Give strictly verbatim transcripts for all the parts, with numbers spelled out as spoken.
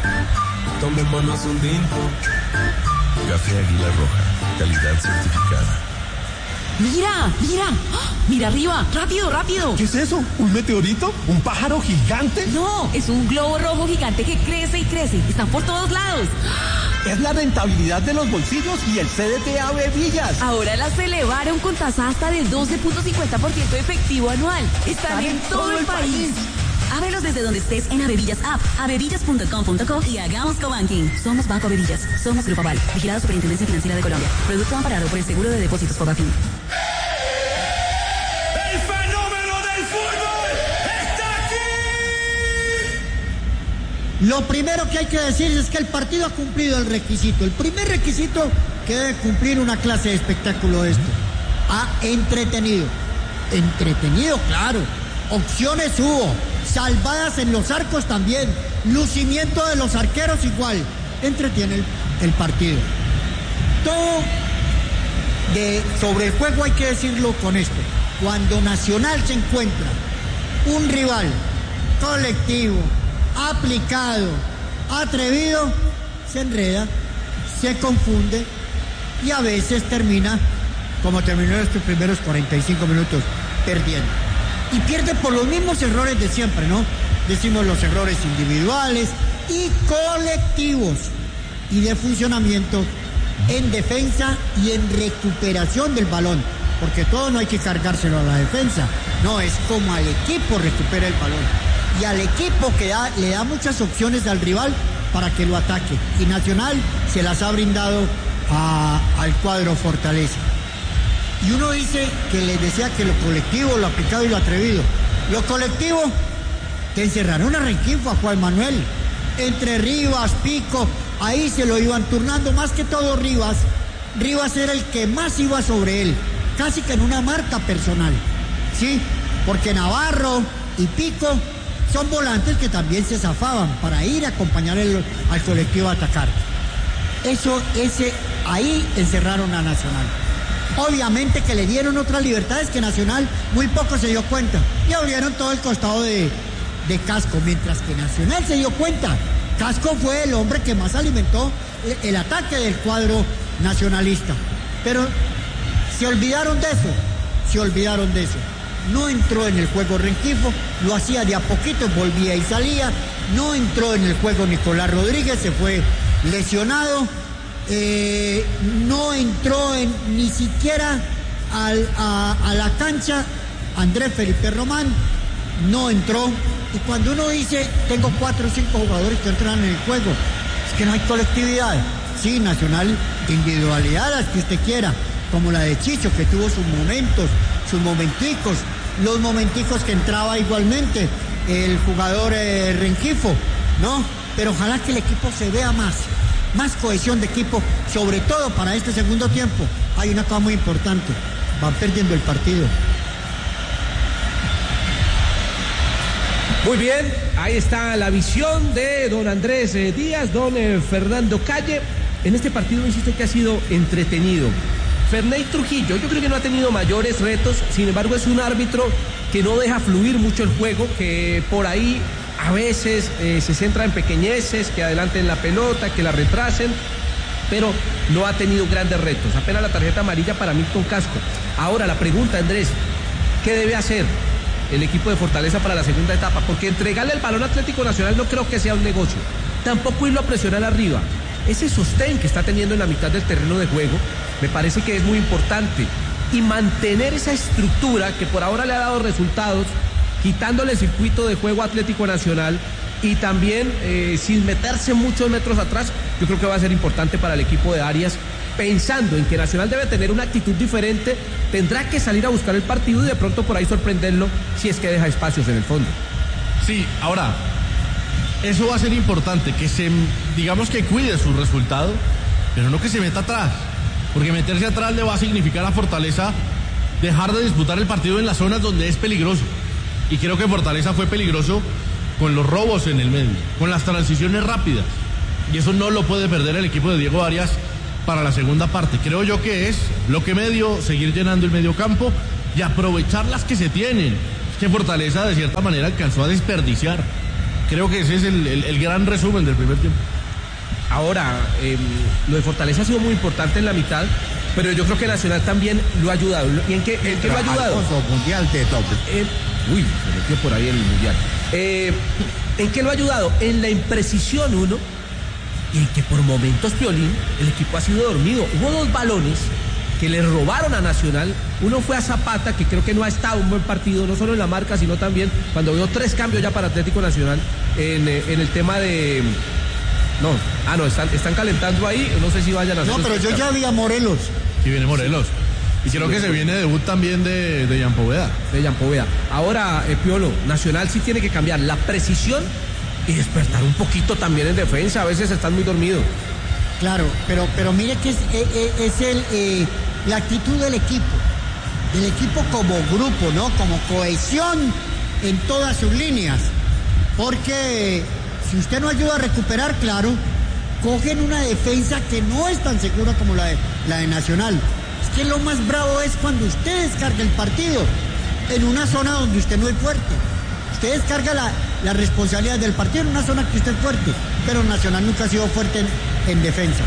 Tomémonos un tinto. Café Águila Roja, calidad certificada. ¡Mira! ¡Mira! ¡Ah! ¡Mira arriba! ¡Rápido, rápido! ¿Qué es eso? ¿Un meteorito? ¿Un pájaro gigante? No, es un globo rojo gigante que crece y crece. Están por todos lados. Es la rentabilidad de los bolsillos y el C D T Ave Villas. Ahora las elevaron con tasa hasta del doce punto cincuenta por ciento efectivo anual. Están, Están en todo, todo el país. país. Ábrelos desde donde estés en Avevillas App, avevillas punto com punto co y hagamos cobanking. Somos Banco Avevillas. Somos Grupo Aval. Vigilado Superintendencia Financiera de Colombia. Producto amparado por el Seguro de Depósitos Fogafín. ¡El fenómeno del fútbol está aquí! Lo primero que hay que decir es que el partido ha cumplido el requisito. El primer requisito que debe cumplir una clase de espectáculo esto. Ha entretenido. Entretenido, claro. Opciones hubo. Salvadas en los arcos también, lucimiento de los arqueros igual, entretiene el, el partido. Todo de, sobre el juego hay que decirlo con esto: cuando Nacional se encuentra un rival colectivo, aplicado, atrevido, se enreda, se confunde y a veces termina, como terminó estos primeros cuarenta y cinco minutos, perdiendo. Y pierde por los mismos errores de siempre, ¿no? Decimos los errores individuales y colectivos y de funcionamiento en defensa y en recuperación del balón, porque todo no hay que cargárselo a la defensa, no, es como al equipo recupera el balón y al equipo que da, le da muchas opciones al rival para que lo ataque, y Nacional se las ha brindado a, al cuadro Fortaleza. Y uno dice que les decía que lo colectivo, lo aplicado y lo atrevido. Lo colectivo, te encerraron a Rengifo, a Juan Manuel, entre Rivas, Pico, ahí se lo iban turnando, más que todo Rivas. Rivas era el que más iba sobre él, casi que en una marca personal, ¿sí? Porque Navarro y Pico son volantes que también se zafaban para ir a acompañar el, al colectivo a atacar. Eso, ese, ahí encerraron a Nacional. Obviamente que le dieron otras libertades que Nacional muy poco se dio cuenta. Y abrieron todo el costado de, de Casco, mientras que Nacional se dio cuenta. Casco fue el hombre que más alimentó el, el ataque del cuadro nacionalista. Pero se olvidaron de eso, se olvidaron de eso. No entró en el juego Rengifo, lo hacía de a poquito, volvía y salía. No entró en el juego Nicolás Rodríguez, se fue lesionado. Eh, no entró en, ni siquiera al, a, a la cancha Andrés Felipe Román, no entró. Y cuando uno dice tengo cuatro o cinco jugadores que entran en el juego, es que no hay colectividad. Sí, Nacional, individualidad, las que usted quiera, como la de Chicho, que tuvo sus momentos, sus momenticos, los momenticos que entraba igualmente el jugador eh, Rengifo, ¿no? Pero ojalá que el equipo se vea más. Más cohesión de equipo, sobre todo para este segundo tiempo. Hay una cosa muy importante: van perdiendo el partido. Muy bien, ahí está la visión de don Andrés eh, Díaz, don eh, Fernando Calle. En este partido, insisto, que ha sido entretenido. Ferney Trujillo, yo creo que no ha tenido mayores retos, sin embargo es un árbitro que no deja fluir mucho el juego, que por ahí a veces eh, se centra en pequeñeces, que adelanten la pelota, que la retrasen, pero no ha tenido grandes retos. Apenas la tarjeta amarilla para Milton Casco. Ahora la pregunta, Andrés, ¿qué debe hacer el equipo de Fortaleza para la segunda etapa? Porque entregarle el balón a Atlético Nacional no creo que sea un negocio. Tampoco irlo a presionar arriba. Ese sostén que está teniendo en la mitad del terreno de juego me parece que es muy importante. Y mantener esa estructura que por ahora le ha dado resultados, quitándole el circuito de juego a Atlético Nacional y también eh, sin meterse muchos metros atrás, yo creo que va a ser importante para el equipo de Arias, pensando en que Nacional debe tener una actitud diferente, tendrá que salir a buscar el partido y de pronto por ahí sorprenderlo si es que deja espacios en el fondo. Sí, ahora, eso va a ser importante, que se, digamos que cuide su resultado, pero no que se meta atrás, porque meterse atrás le va a significar a Fortaleza dejar de disputar el partido en las zonas donde es peligroso. Y creo que Fortaleza fue peligroso con los robos en el medio, con las transiciones rápidas. Y eso no lo puede perder el equipo de Diego Arias para la segunda parte. Creo yo que es bloque medio, seguir llenando el medio campo y aprovechar las que se tienen. Es que Fortaleza de cierta manera alcanzó a desperdiciar. Creo que ese es el, el, el gran resumen del primer tiempo. Ahora, eh, lo de Fortaleza ha sido muy importante en la mitad, pero yo creo que Nacional también lo ha ayudado. ¿Y en qué, en qué lo ha ayudado? Mundial de top. Eh, uy, se metió por ahí el mundial. Eh, ¿En qué lo ha ayudado? En la imprecisión, uno, y en que por momentos, Piolín, el equipo ha sido dormido. Hubo dos balones que le robaron a Nacional. Uno fue a Zapata, que creo que no ha estado un buen partido, no solo en la marca, sino también cuando veo tres cambios ya para Atlético Nacional en, en el tema de... No, ah, no, están, están calentando ahí, no sé si vayan a hacer... No, pero yo ya vi a Morelos. Sí, viene Morelos. Y Sí, creo que se viene debut también de, de Jan Poveda. De Jan Poveda. Ahora, eh, Piolo, Nacional sí tiene que cambiar la precisión y despertar un poquito también en defensa. A veces están muy dormidos. Claro, pero, pero mire que es, es, es el, eh, la actitud del equipo. Del equipo como grupo, ¿no? Como cohesión en todas sus líneas. Porque si usted no ayuda a recuperar, claro, cogen una defensa que no es tan segura como la de, la de Nacional. Es que lo más bravo es cuando usted descarga el partido en una zona donde usted no es fuerte. Usted descarga la, la responsabilidad del partido en una zona que usted es fuerte, pero Nacional nunca ha sido fuerte en, en defensa.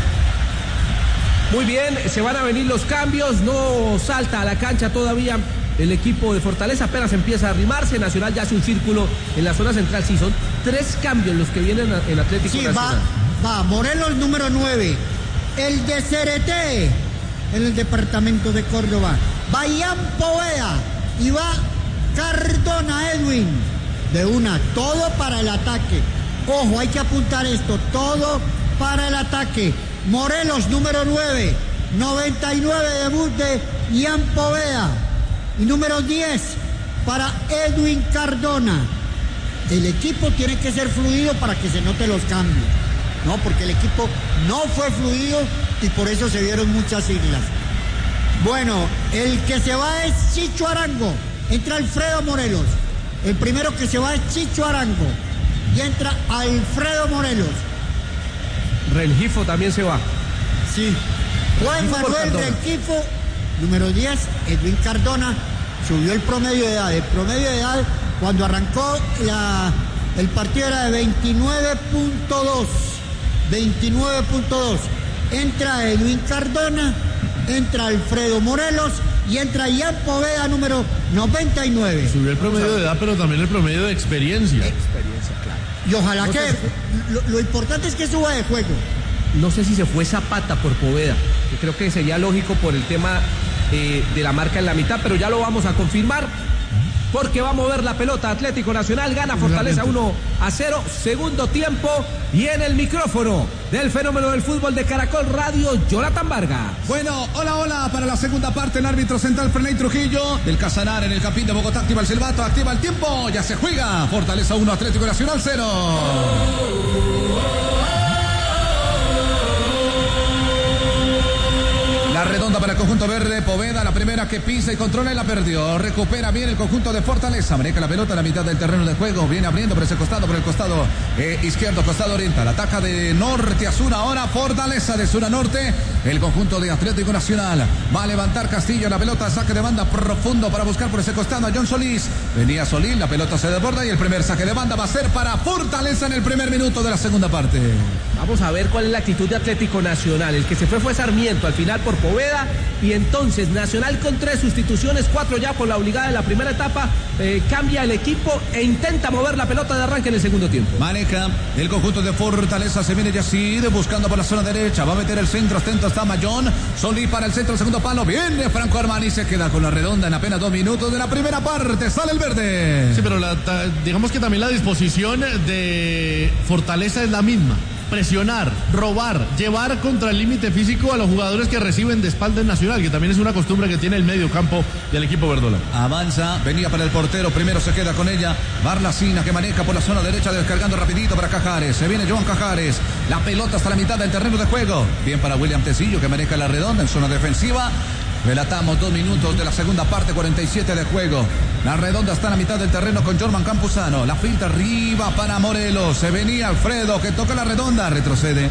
Muy bien, se van a venir los cambios, no salta a la cancha todavía el equipo de Fortaleza, apenas empieza a arrimarse. Nacional ya hace un círculo en la zona central. Sí, son tres cambios los que vienen en Atlético Sí, Nacional. va, va, Morelos número nueve, el de Cereté en el departamento de Córdoba, va Jan Poveda y va Cardona Edwin. De una, todo para el ataque. Ojo, hay que apuntar esto, todo para el ataque. Morelos número nueve, noventa y nueve debut de Jan Poveda. Y número diez para Edwin Cardona. El equipo tiene que ser fluido para que se noten los cambios, ¿no? Porque el equipo no fue fluido y por eso se vieron muchas siglas. Bueno, el que se va es Chicho Arango. Entra Alfredo Morelos. El primero que se va es Chicho Arango. Y entra Alfredo Morelos. Rengifo también se va. Sí. Juan Rengifo por Manuel Cardona. Rengifo. Número diez, Edwin Cardona. Subió el promedio de edad. El promedio de edad cuando arrancó la, el partido era de veintinueve punto dos. veintinueve punto dos. Entra Edwin Cardona. Entra Alfredo Morelos. Y entra Jan Poveda número noventa y nueve. Subió el promedio de edad, pero también el promedio de experiencia. Experiencia, claro. Y ojalá No que... sé. Lo, lo importante es que suba de juego. No sé si se fue Zapata por Poveda, que creo que sería lógico por el tema eh, de la marca en la mitad, pero ya lo vamos a confirmar, porque va a mover la pelota. Atlético Nacional gana Fortaleza uno a cero, segundo tiempo, y en el micrófono del fenómeno del fútbol de Caracol Radio, Jonathan Vargas. Bueno, hola, hola, para la segunda parte el árbitro central Ferney Trujillo del Casanar en el Campín de Bogotá activa el silbato, activa el tiempo, ya se juega, Fortaleza uno, Atlético Nacional cero. La redonda para el conjunto verde, Poveda, la primera que pisa y controla y la perdió. Recupera bien el conjunto de Fortaleza, maneja la pelota en la mitad del terreno de juego, viene abriendo por ese costado, por el costado eh, izquierdo, costado oriental. Ataca de norte a sur ahora, Fortaleza de sur a norte, el conjunto de Atlético Nacional. Va a levantar Castillo la pelota, saque de banda profundo para buscar por ese costado a John Solís. Venía Solís, la pelota se desborda y el primer saque de banda va a ser para Fortaleza en el primer minuto de la segunda parte. Vamos a ver cuál es la actitud de Atlético Nacional. El que se fue fue Sarmiento, al final por Poveda, y entonces Nacional con tres sustituciones, cuatro ya por la obligada de la primera etapa, eh, cambia el equipo e intenta mover la pelota de arranque en el segundo tiempo. Maneja el conjunto de Fortaleza, se viene Yacid buscando por la zona derecha, va a meter el centro, atento está Mayón, Solís para el centro, el segundo palo, viene Franco Armani, se queda con la redonda en apenas dos minutos de la primera parte, sale el verde. Sí, pero la, ta- digamos que también la disposición de Fortaleza es la misma. Presionar, robar, llevar contra el límite físico a los jugadores que reciben de espalda en Nacional, que también es una costumbre que tiene el medio campo del equipo verdola. Avanza, venía para el portero, primero se queda con ella Barlacina, que maneja por la zona derecha, descargando rapidito para Cajares, se viene Joan Cajares, la pelota hasta la mitad del terreno de juego, bien para William Tecillo, que maneja la redonda en zona defensiva. Relatamos dos minutos de la segunda parte, cuarenta y siete de juego. La redonda está en la mitad del terreno con Jorman Campuzano. La filtra arriba para Morelos. Se venía Alfredo, que toca la redonda. Retrocede.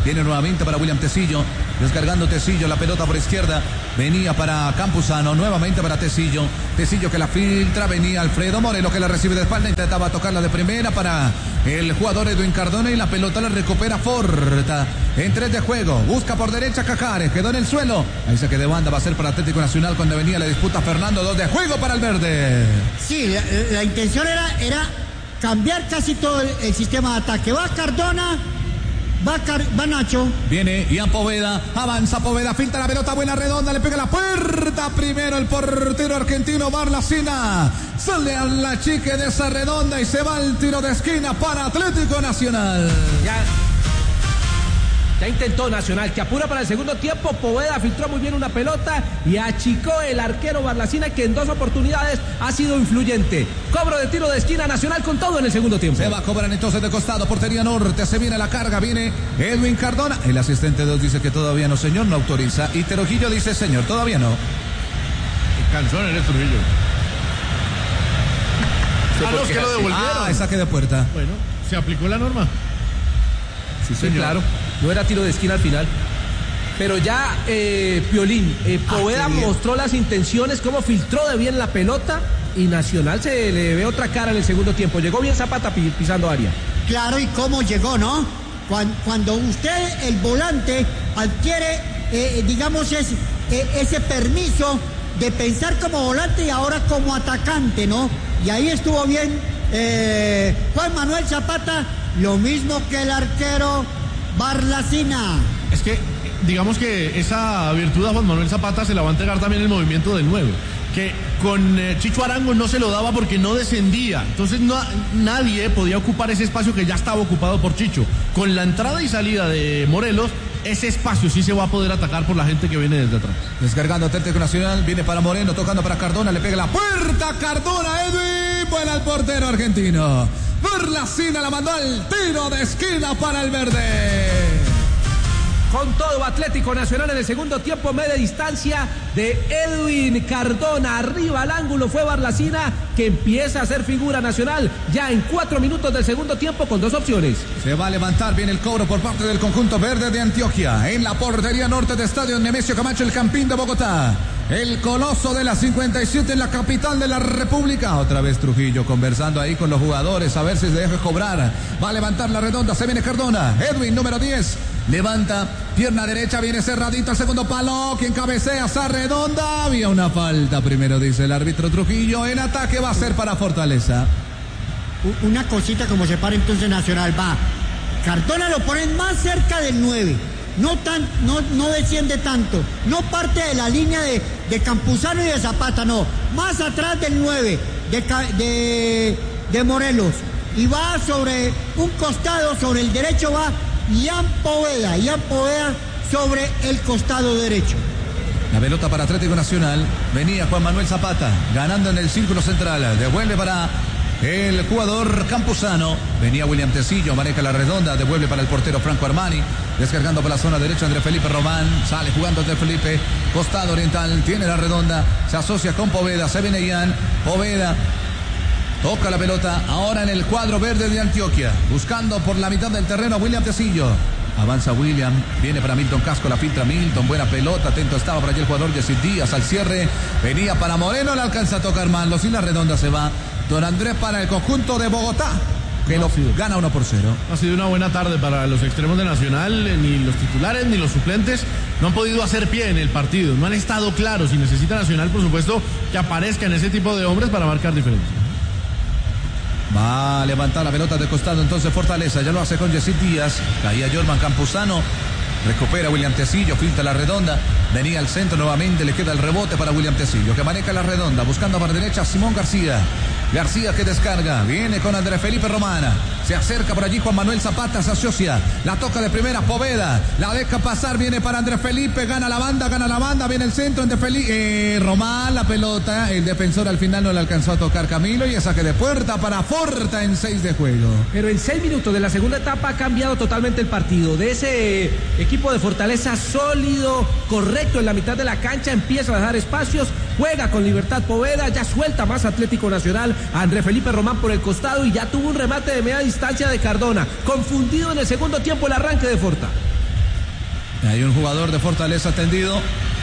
Viene nuevamente para William Tecillo. Descargando Tecillo, la pelota por izquierda. Venía para Campuzano, nuevamente para Tecillo. Tecillo que la filtra, venía Alfredo Moreno que la recibe de espalda. Intentaba tocarla de primera para el jugador Edwin Cardona y la pelota la recupera Forta. En tres de juego, busca por derecha Cajares, quedó en el suelo. Ahí se quedó de banda, va a ser para Atlético Nacional cuando venía la disputa Fernando. Dos de juego para el verde. Sí, la, la intención era, era cambiar casi todo el, el sistema de ataque. Va Cardona. Va, Car va Nacho. Viene Ian Poveda. Avanza Poveda. Filtra la pelota buena redonda. Le pega la puerta. Primero el portero argentino Barlacina. Sale a la chique de esa redonda y se va el tiro de esquina para Atlético Nacional. Ya. Ya intentó Nacional, que apura para el segundo tiempo. Poveda filtró muy bien una pelota y achicó el arquero Barlacina, que en dos oportunidades ha sido influyente. Cobro de tiro de esquina, Nacional con todo en el segundo tiempo. Se va a cobrar entonces de costado, portería norte. Se viene la carga, viene Edwin Cardona. El asistente dos dice que todavía no, señor, no autoriza. Y Trujillo dice, señor, todavía no. Canción en el Trujillo. Ah, no, es que lo devolvieron. Ah, saque de puerta. Bueno, se aplicó la norma. Sí, sí, claro. No era tiro de esquina al final. Pero ya, eh, Piolín, eh, Poveda ah, mostró las intenciones, cómo filtró de bien la pelota y Nacional se le ve otra cara en el segundo tiempo. Llegó bien Zapata pisando área. Claro, y cómo llegó, ¿no? Cuando, cuando usted, el volante, adquiere, eh, digamos, es, eh, ese permiso de pensar como volante y ahora como atacante, ¿no? Y ahí estuvo bien eh, Juan Manuel Zapata, lo mismo que el arquero Barlacina. Es que, digamos que esa virtud a Juan Manuel Zapata se la va a entregar también el movimiento del nueve, que con eh, Chicho Arango no se lo daba porque no descendía, entonces no, nadie podía ocupar ese espacio que ya estaba ocupado por Chicho. Con la entrada y salida de Morelos, ese espacio sí se va a poder atacar por la gente que viene desde atrás. Descargando Atlético Nacional, viene para Moreno, tocando para Cardona, le pega la puerta, Cardona, Edwin, buena al portero argentino. Barlacina la mandó al tiro de esquina para el verde. Con todo Atlético Nacional en el segundo tiempo, media distancia de Edwin Cardona. Arriba al ángulo fue Barlacina, que empieza a hacer figura Nacional ya en cuatro minutos del segundo tiempo con dos opciones. Se va a levantar bien el cobro por parte del conjunto verde de Antioquia. En la portería norte de Estadio Nemesio Camacho, el Campín de Bogotá. El coloso de la cincuenta y siete en la capital de la República. Otra vez Trujillo conversando ahí con los jugadores a ver si se deja cobrar. Va a levantar la redonda, se viene Cardona. Edwin, número diez. Levanta, pierna derecha, viene cerradito al segundo palo. Quien cabecea esa redonda. Había una falta primero, dice el árbitro Trujillo. En ataque va a ser para Fortaleza. Una cosita como se para entonces Nacional. Va, Cardona lo ponen más cerca del nueve. No, tan, no, no desciende tanto, no parte de la línea de, de Campuzano y de Zapata, no, más atrás del nueve, de, de, de Morelos, y va sobre un costado, sobre el derecho va Ian Poveda, Ian Poveda sobre el costado derecho. La pelota para Atlético Nacional, venía Juan Manuel Zapata, ganando en el círculo central, devuelve para el jugador Campuzano, venía William Tecillo, maneja la redonda, devuelve para el portero Franco Armani, descargando por la zona derecha André Felipe Román, sale jugando André Felipe, costado oriental, tiene la redonda, se asocia con Poveda, se viene Ian, Poveda, toca la pelota, ahora en el cuadro verde de Antioquia, buscando por la mitad del terreno a William Tecillo. Avanza William, viene para Milton Casco, la filtra Milton, buena pelota, atento estaba para allí el jugador Jessy Díaz al cierre, venía para Moreno, le alcanza a tocar Marlos y la redonda se va. Don Andrés para el conjunto de Bogotá, que no, lo sido, gana uno por cero. Ha sido una buena tarde para los extremos de Nacional, ni los titulares ni los suplentes no han podido hacer pie en el partido, no han estado claros y necesita Nacional, por supuesto, que aparezcan ese tipo de hombres para marcar diferencia. Va a levantar la pelota de costado entonces Fortaleza, ya lo hace con Jessy Díaz, caía Jorman Campuzano, recupera William Tecillo, filtra la redonda, venía al centro nuevamente, le queda el rebote para William Tecillo, que maneja la redonda, buscando para derecha Simón García. García que descarga, viene con André Felipe Romana, se acerca por allí Juan Manuel Zapata, se asocia, la toca de primera Poveda, la deja pasar, viene para André Felipe, gana la banda, gana la banda, viene el centro, André Felipe, eh, Román, la pelota, el defensor al final no le alcanzó a tocar Camilo y el saque de puerta para Forta en seis de juego. Pero en seis minutos de la segunda etapa ha cambiado totalmente el partido, de ese equipo de Fortaleza sólido, correcto en la mitad de la cancha, empieza a dejar espacios, juega con libertad Poveda, ya suelta más Atlético Nacional, André Felipe Román por el costado y ya tuvo un remate de media distancia de Cardona, confundido en el segundo tiempo el arranque de Forta. Hay un jugador de Fortaleza tendido.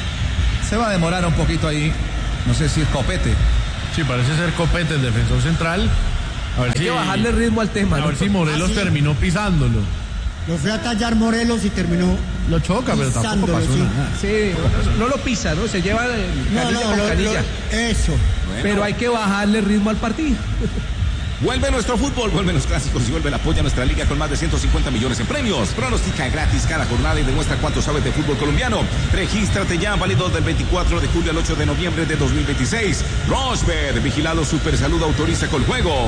Se va a demorar un poquito ahí. No sé si es Copete. Sí, parece ser Copete, el defensor central. A ver Hay si, que bajarle ritmo al tema. A ¿no? ver si Morelos Ah, sí. terminó pisándolo. Lo fue a tallar Morelos y terminó. Lo choca, pero tampoco pisándolo, pasó sí. nada. Sí, no, no lo pisa, ¿no? Se lleva de No, canilla no, con lo- canilla. lo- eso. Pero hay que bajarle ritmo al partido. Vuelve nuestro fútbol, vuelven los clásicos y vuelve el apoyo a nuestra liga con más de ciento cincuenta millones en premios. Pronostica gratis cada jornada y demuestra cuánto sabes de fútbol colombiano. Regístrate ya, válido del veinticuatro de julio al ocho de noviembre de dos mil veintiséis. Rosbet, vigilado Supersalud, autoriza con juego.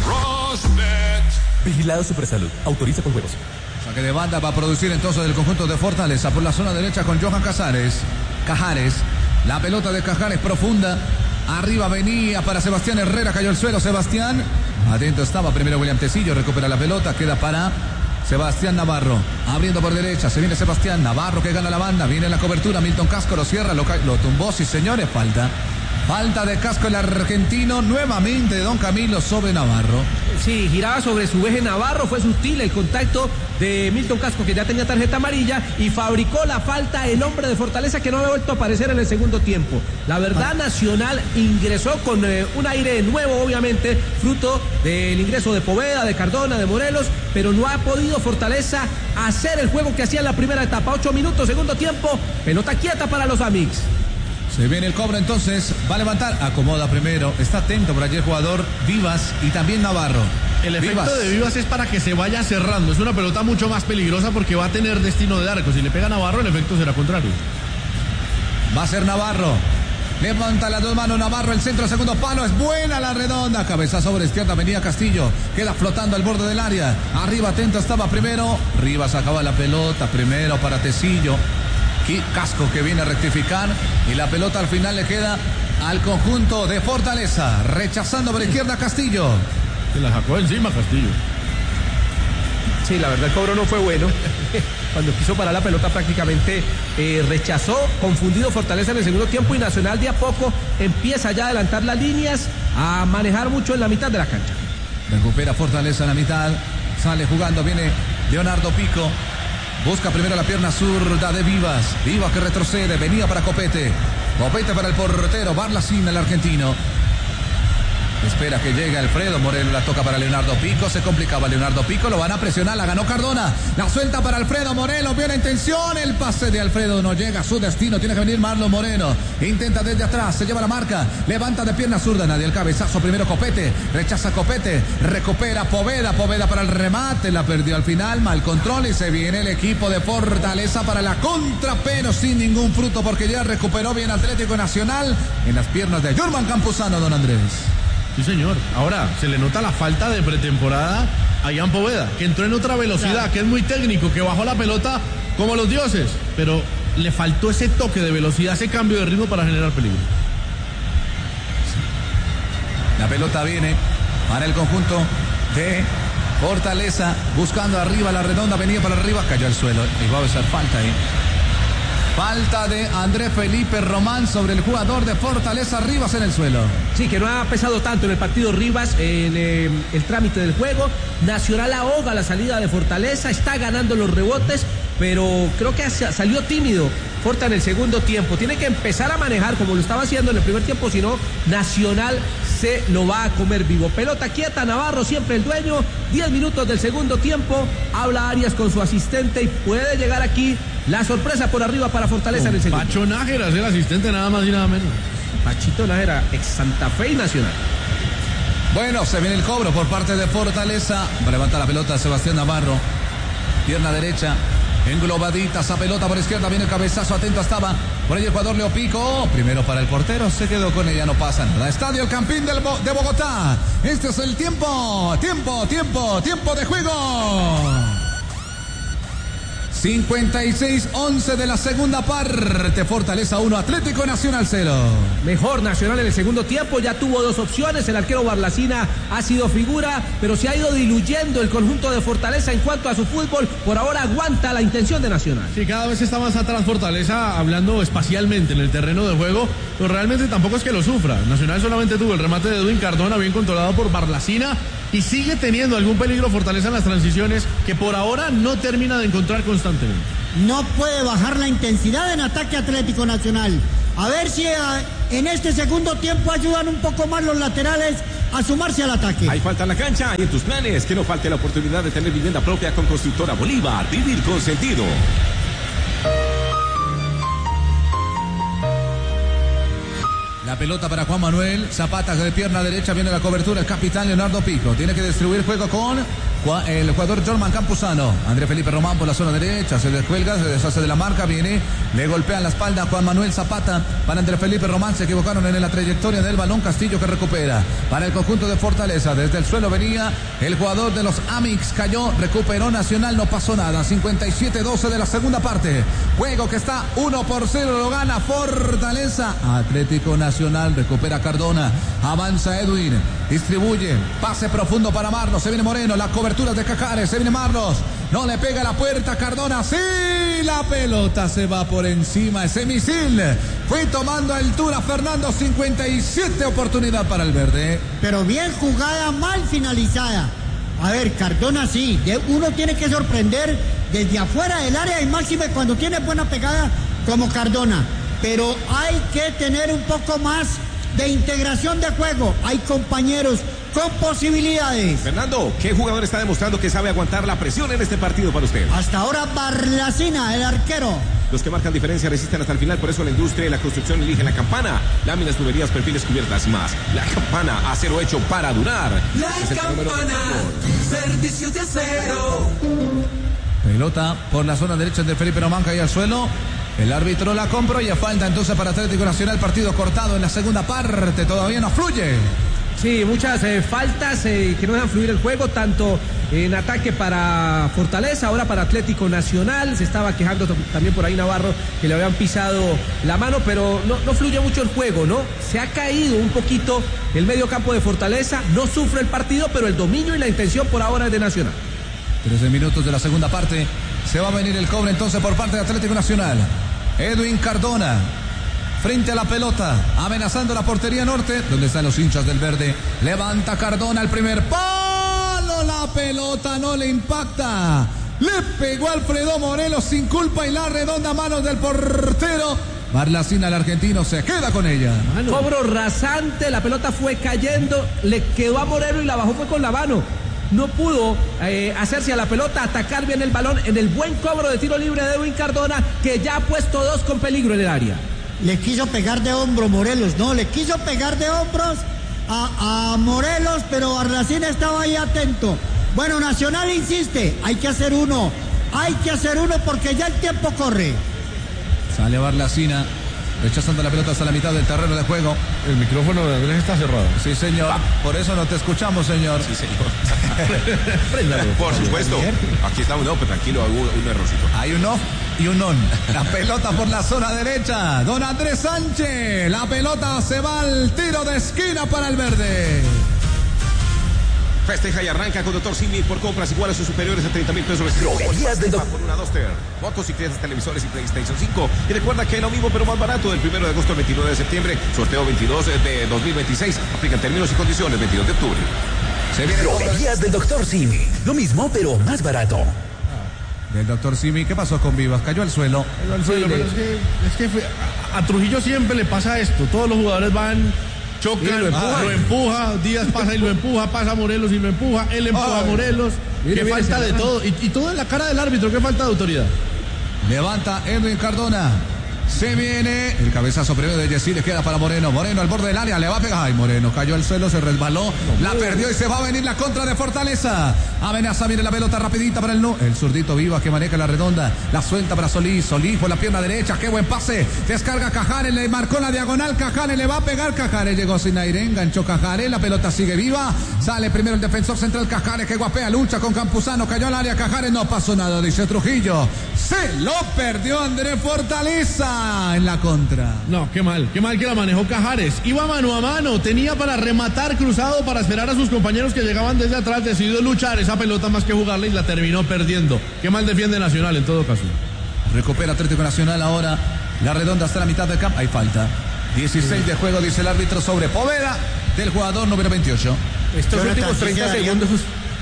Rosbet. Vigilado Supersalud. Autoriza con juegos. Saque de banda va a producir entonces el conjunto de Fortaleza por la zona derecha con Johan Casares. Cajares. La pelota de Cajares profunda. Arriba venía para Sebastián Herrera. Cayó al suelo Sebastián. Atento estaba primero William Tecillo. Recupera la pelota. Queda para Sebastián Navarro. Abriendo por derecha. Se viene Sebastián Navarro que gana la banda. Viene la cobertura. Milton Casco lo cierra. Lo, lo tumbó. Sí, señores. Falta. Falta de Casco el argentino. Nuevamente Don Camilo sobre Navarro. Sí, giraba sobre su eje Navarro, fue sutil el contacto de Milton Casco, que ya tenía tarjeta amarilla, y fabricó la falta el hombre de Fortaleza, que no había vuelto a aparecer en el segundo tiempo. La verdad, Nacional ingresó con eh, un aire nuevo, obviamente, fruto del ingreso de Poveda, de Cardona, de Morelos, pero no ha podido Fortaleza hacer el juego que hacía en la primera etapa. Ocho minutos, segundo tiempo, pelota quieta para los Amics. Se viene el cobro entonces, va a levantar, acomoda primero, está atento por allí el jugador Vivas y también Navarro. El efecto Vivas. de Vivas es para que se vaya cerrando. Es una pelota mucho más peligrosa porque va a tener destino de arco. Si le pega a Navarro, el efecto será contrario. Va a ser Navarro. Levanta las dos manos Navarro, el centro, segundo palo, es buena la redonda. Cabezazo sobre izquierda, venía Castillo, queda flotando al borde del área. Arriba atento estaba primero, Rivas acaba la pelota, primero para Tecillo. Casco que viene a rectificar y la pelota al final le queda al conjunto de Fortaleza, rechazando por izquierda Castillo. Se la sacó encima Castillo. Sí, la verdad el cobro no fue bueno. Cuando quiso parar la pelota prácticamente eh, rechazó, confundido Fortaleza en el segundo tiempo, y Nacional de a poco empieza ya a adelantar las líneas, a manejar mucho en la mitad de la cancha. Recupera Fortaleza en la mitad, sale jugando, viene Leonardo Pico. Busca primero la pierna zurda de Vivas. Vivas que retrocede. Venía para Copete. Copete para el portero. Barlacín, el argentino. Espera que llegue Alfredo Morelos. La toca para Leonardo Pico. Se complicaba Leonardo Pico. Lo van a presionar. La ganó Cardona. La suelta para Alfredo Morelos. Buena intención. El pase de Alfredo no llega a su destino. Tiene que venir Marlon Moreno. Intenta desde atrás. Se lleva la marca. Levanta de pierna zurda. Nadie el cabezazo. Primero Copete. Rechaza Copete. Recupera Poveda. Poveda para el remate. La perdió al final. Mal control. Y se viene el equipo de Fortaleza para la contra. Pero sin ningún fruto porque ya recuperó bien Atlético Nacional en las piernas de Jurman Campuzano, don Andrés. Sí, señor. Ahora, se le nota la falta de pretemporada a Ian Poveda, que entró en otra velocidad, claro, que es muy técnico, que bajó la pelota como los dioses, pero le faltó ese toque de velocidad, ese cambio de ritmo para generar peligro. La pelota viene para el conjunto de Fortaleza, buscando arriba la redonda, venía para arriba, cayó al suelo y va a hacer falta ahí. Falta de Andrés Felipe Román sobre el jugador de Fortaleza, Rivas en el suelo. Sí, que no ha pesado tanto en el partido Rivas en eh, el trámite del juego. Nacional ahoga la salida de Fortaleza, está ganando los rebotes, pero creo que salió tímido Forta en el segundo tiempo. Tiene que empezar a manejar como lo estaba haciendo en el primer tiempo, si no, Nacional se lo va a comer vivo. Pelota quieta, Navarro siempre el dueño. diez minutos del segundo tiempo. Habla Arias con su asistente y puede llegar aquí la sorpresa por arriba para Fortaleza oh, en el segundo. Pacho Nájera es el asistente, nada más y nada menos. Pachito Nájera, ex Santa Fe y Nacional. Bueno, se viene el cobro por parte de Fortaleza. Va a levantar la pelota Sebastián Navarro. Pierna derecha. Englobadita esa pelota por izquierda. Viene el cabezazo. Atento estaba. Por ahí el jugador Leo Pico. Primero para el portero. Se quedó con ella. No pasa nada. Estadio El Campín del Bo- de Bogotá. Este es el tiempo. Tiempo, tiempo, tiempo de juego. cincuenta y seis once de la segunda parte. Fortaleza uno, Atlético Nacional cero. Mejor Nacional en el segundo tiempo. Ya tuvo dos opciones. El arquero Barlacina ha sido figura, pero se ha ido diluyendo el conjunto de Fortaleza en cuanto a su fútbol. Por ahora aguanta la intención de Nacional. Sí, cada vez está más atrás Fortaleza, hablando espacialmente en el terreno de juego, pero realmente tampoco es que lo sufra. Nacional solamente tuvo el remate de Edwin Cardona, bien controlado por Barlacina, y sigue teniendo algún peligro Fortaleza en las transiciones que por ahora no termina de encontrar constantemente. no puede bajar la intensidad en ataque Atlético Nacional. A ver si a, en este segundo tiempo ayudan un poco más los laterales a sumarse al ataque. Hay falta en la cancha y en tus planes que no falte la oportunidad de tener vivienda propia con Constructora Bolívar. Vivir con sentido. La pelota para Juan Manuel Zapata, de pierna derecha, viene la cobertura, el capitán Leonardo Pico. Tiene que distribuir juego con el jugador Jorman Campuzano. André Felipe Román por la zona derecha, se descuelga, se deshace de la marca, viene, le golpea en la espalda a Juan Manuel Zapata. Para André Felipe Román, se equivocaron en la trayectoria del balón. Castillo que recupera. Para el conjunto de Fortaleza, desde el suelo venía el jugador de los Amix, cayó, recuperó Nacional, no pasó nada. cincuenta y siete doce de la segunda parte. Juego que está uno por cero, lo gana Fortaleza. Atlético Nacional. Recupera Cardona, avanza Edwin, distribuye, pase profundo para Marlos, se viene Moreno, la cobertura de Cajares, se viene Marlos, no le pega la puerta Cardona, sí, la pelota se va por encima, ese misil fue tomando altura Fernando, cincuenta y siete oportunidad para el verde. Pero bien jugada, mal finalizada. A ver, Cardona sí, uno tiene que sorprender desde afuera del área y máxime cuando tiene buena pegada como Cardona. Pero hay que tener un poco más de integración de juego. Hay compañeros con posibilidades. Fernando, ¿qué jugador está demostrando que sabe aguantar la presión en este partido para usted? Hasta ahora Barlacina, el arquero. Los que marcan diferencia resisten hasta el final, por eso la industria y la construcción eligen la Campana. Láminas, tuberías, perfiles, cubiertas y más. La Campana, acero hecho para durar. La Campana, servicios de acero. Pelota por la zona derecha de Felipe Román, cae al suelo. El árbitro la compró y falta entonces para Atlético Nacional, partido cortado en la segunda parte, todavía no fluye. Sí, muchas eh, faltas eh, que no dejan fluir el juego, tanto en ataque para Fortaleza, ahora para Atlético Nacional. Se estaba quejando también por ahí Navarro que le habían pisado la mano, pero no, no fluye mucho el juego, ¿no? Se ha caído un poquito el medio campo de Fortaleza, no sufre el partido, pero el dominio y la intención por ahora es de Nacional. trece minutos de la segunda parte, se va a venir el cobre entonces por parte de Atlético Nacional. Edwin Cardona, frente a la pelota, amenazando la portería norte, donde están los hinchas del verde. Levanta Cardona el primer palo, la pelota no le impacta. Le pegó Alfredo Morelos sin culpa y la redonda manos del portero. Barlacina, el argentino, se queda con ella. Mano. Cobro rasante, la pelota fue cayendo, le quedó a Morelos y la bajó fue con la mano. No pudo eh, hacerse a la pelota, atacar bien el balón en el buen cobro de tiro libre de Edwin Cardona, que ya ha puesto dos con peligro en el área. Le quiso pegar de hombro Morelos, no, le quiso pegar de hombros a, a Morelos, pero Barlacina estaba ahí atento. Bueno, Nacional insiste, hay que hacer uno, hay que hacer uno porque ya el tiempo corre. Sale Barlacina, rechazando la pelota hasta la mitad del terreno de juego. El micrófono de Andrés está cerrado. Sí, señor. Ah. Por eso no te escuchamos, señor. Sí, señor. Por supuesto. Aquí estamos, no, pero tranquilo, hay un, un errorcito. Hay un off y un on. La pelota por la zona derecha. Don Andrés Sánchez. La pelota se va al tiro de esquina para el verde. Festeja y arranca con Doctor Simi por compras iguales o superiores a treinta mil pesos. Droguerías del Doctor. Por una Duster, motocicletas, televisores y PlayStation cinco. Y recuerda que lo mismo pero más barato del primero de agosto al veintinueve de septiembre. Sorteo veintidós de dos mil veintiséis. Aplican términos y condiciones veintidós de octubre. Se viene Droguerías del Doctor Simi. Lo mismo pero más barato. Del Doctor Simi, ¿qué pasó con Vivas? Cayó al suelo. Cayó al suelo, sí, pero es que, es que fue, a, a Trujillo siempre le pasa esto. Todos los jugadores van... Chocan, lo empuja. lo empuja, Díaz pasa y lo empuja, pasa Morelos y lo empuja, él empuja a Morelos, que falta de todo, y, y todo en la cara del árbitro, que falta de autoridad. Levanta Edwin Cardona, se viene, el cabezazo primero de Yesí, le queda para Moreno, Moreno al borde del área, le va a pegar, ay Moreno, cayó al suelo, se resbaló, no, la perdió y se va a venir la contra de Fortaleza, amenaza, viene la pelota rapidita para el no, el zurdito Vivas que maneja la redonda, la suelta para Solís, Solís por la pierna derecha, qué buen pase, descarga Cajares, le marcó la diagonal, Cajares le va a pegar, Cajares llegó sin aire, enganchó Cajares, la pelota sigue viva, sale primero el defensor central Cajares que guapea, lucha con Campuzano, cayó al área, Cajares, no pasó nada, dice Trujillo, se lo perdió Andrés Fortaleza en la contra. No, qué mal, qué mal que la manejó Cajares. Iba mano a mano, tenía para rematar cruzado para esperar a sus compañeros que llegaban desde atrás, decidió luchar esa pelota más que jugarla y la terminó perdiendo. Qué mal defiende Nacional en todo caso. Recupera Atlético Nacional ahora, la redonda hasta la mitad del campo, hay falta. dieciséis de juego, dice el árbitro sobre Poveda del jugador número veintiocho. Estos últimos treinta segundos...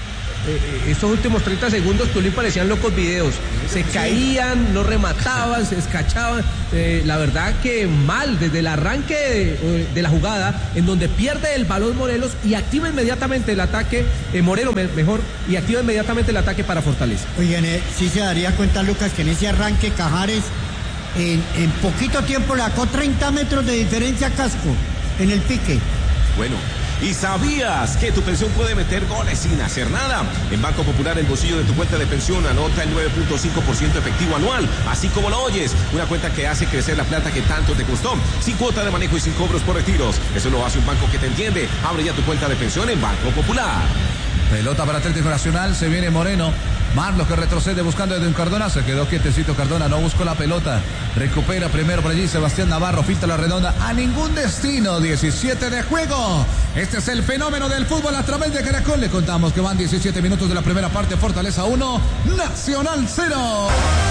eh, estos últimos treinta segundos Tulín parecían locos videos. Se caían, no remataban, se escachaban. Eh, la verdad que mal desde el arranque de, de la jugada, en donde pierde el balón Morelos y activa inmediatamente el ataque, eh, Moreno me, mejor, y activa inmediatamente el ataque para Fortaleza. Oigan, eh, sí se daría cuenta, Lucas, que en ese arranque Cajares en, en poquito tiempo le sacó treinta metros de diferencia a Casco en el pique. Bueno, ¿y sabías que tu pensión puede meter goles sin hacer nada? En Banco Popular, el bolsillo de tu cuenta de pensión anota el nueve punto cinco por ciento efectivo anual, así como lo oyes. Una cuenta que hace crecer la plata que tanto te costó, sin cuota de manejo y sin cobros por retiros. Eso lo hace un banco que te entiende. Abre ya tu cuenta de pensión en Banco Popular. Pelota para Atlético Nacional, se viene Moreno. Marlos que retrocede buscando a Edwin Cardona, se quedó quietecito Cardona, no buscó la pelota. Recupera primero por allí Sebastián Navarro, filtra la redonda, a ningún destino, diecisiete de juego. Este es el fenómeno del fútbol a través de Caracol. Le contamos que van diecisiete minutos de la primera parte, Fortaleza uno, Nacional cero.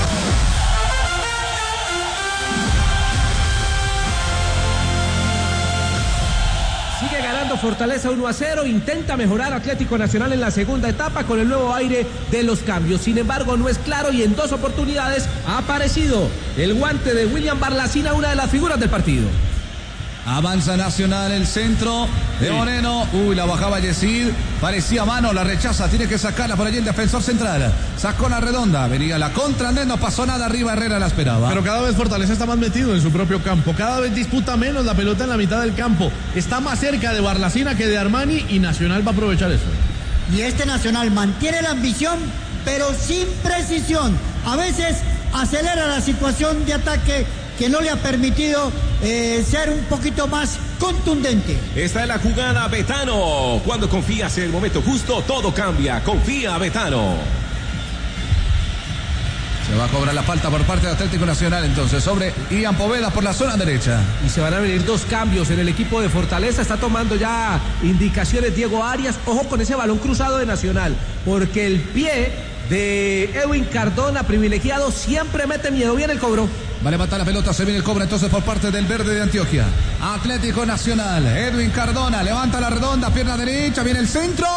Sigue ganando Fortaleza uno a cero, intenta mejorar Atlético Nacional en la segunda etapa con el nuevo aire de los cambios. Sin embargo, no es claro y en dos oportunidades ha aparecido el guante de William Barlacina, una de las figuras del partido. Avanza Nacional, el centro de Moreno. Uy, la bajaba Yesid. Parecía mano, la rechaza. Tiene que sacarla por allí el defensor central. Sacó la redonda. Venía la contra. No pasó nada arriba. Herrera la esperaba. Pero cada vez Fortaleza está más metido en su propio campo. Cada vez disputa menos la pelota en la mitad del campo. Está más cerca de Barlacina que de Armani y Nacional va a aprovechar eso. Y este Nacional mantiene la ambición, pero sin precisión. A veces acelera la situación de ataque que no le ha permitido eh, ser un poquito más contundente. Esta es la jugada Betano. Cuando confías en el momento justo, todo cambia. Confía Betano. Se va a cobrar la falta por parte de Atlético Nacional entonces sobre Ian Poveda por la zona derecha. Y se van a venir dos cambios en el equipo de Fortaleza. Está tomando ya indicaciones Diego Arias. Ojo con ese balón cruzado de Nacional, porque el pie de Edwin Cardona, privilegiado, siempre mete miedo. Viene el cobro. Va a levantar la pelota, se viene el cobro entonces por parte del verde de Antioquia. Atlético Nacional, Edwin Cardona, levanta la redonda, pierna derecha, viene el centro.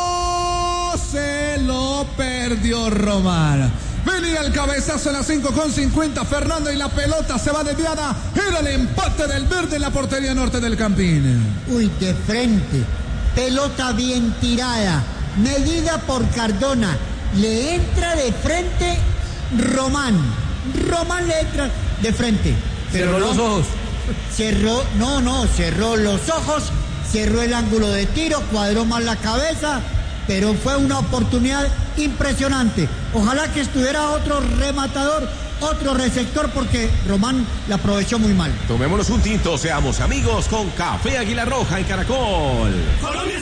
Se lo perdió Román. Venía el cabezazo en las cinco con cincuenta, Fernando, y la pelota se va desviada. Era el empate del verde en la portería norte del Campín. Uy, de frente. Pelota bien tirada, medida por Cardona. Le entra de frente Román. Román le entra de frente. Pero cerró no, los ojos. Cerró, no, no, cerró los ojos, cerró el ángulo de tiro, cuadró mal la cabeza, pero fue una oportunidad impresionante. Ojalá que estuviera otro rematador, otro receptor, porque Román la aprovechó muy mal. Tomémonos un tinto, seamos amigos con Café Águila Roja en Caracol. Colombia.